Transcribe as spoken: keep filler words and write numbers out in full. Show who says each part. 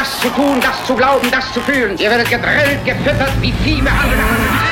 Speaker 1: das zu tun, das zu glauben, das zu fühlen. Ihr werdet gedrillt, gefüttert, wie Vieh behandelt.